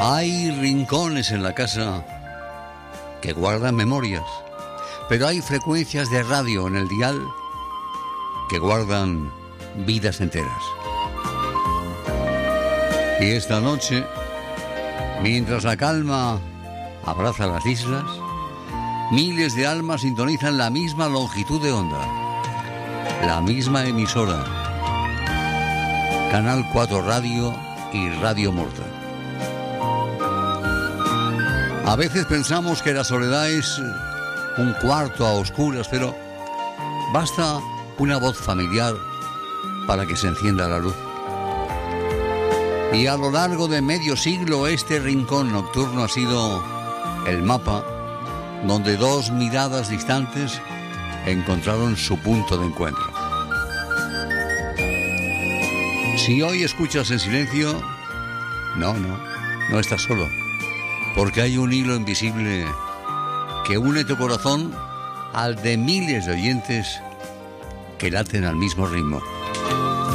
Hay rincones en la casa que guardan memorias, pero hay frecuencias de radio en el dial que guardan vidas enteras. Y esta noche, mientras la calma abraza las islas, miles de almas sintonizan la misma longitud de onda, la misma emisora, Canal 4 Radio y Radio Morta. A veces pensamos que la soledad es un cuarto a oscuras, pero basta una voz familiar para que se encienda la luz. Y a lo largo de medio siglo este rincón nocturno ha sido el mapa donde dos miradas distantes encontraron su punto de encuentro. Si hoy escuchas en silencio, no estás solo, porque hay un hilo invisible que une tu corazón al de miles de oyentes que laten al mismo ritmo.